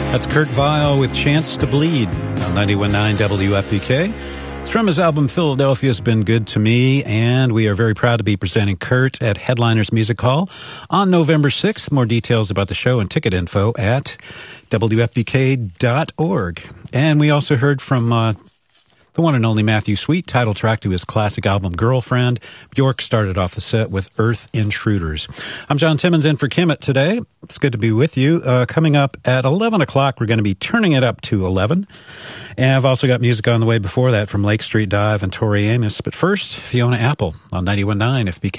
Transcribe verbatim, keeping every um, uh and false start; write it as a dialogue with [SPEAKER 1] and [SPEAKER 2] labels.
[SPEAKER 1] That's Kurt Vile with Chance to Bleed on ninety-one point nine W F P K. It's from his album Philadelphia's Been Good to Me, and we are very proud to be presenting Kurt at Headliners Music Hall on November sixth. More details about the show and ticket info at W F P K dot org. And we also heard from uh, the one and only Matthew Sweet, title track to his classic album Girlfriend. Bjork started off the set with Earth Intruders. I'm John Timmons in for Kimmett today. It's good to be with you. Uh, coming up at eleven o'clock, we're going to be turning it up to eleven. And I've also got music on the way before that from Lake Street Dive and Tori Amos. But first, Fiona Apple on ninety-one point nine F B K.